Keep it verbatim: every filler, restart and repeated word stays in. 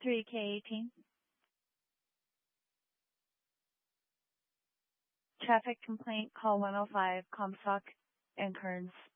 three K eighteen. Traffic complaint, call one oh five, Comstock and Kearns.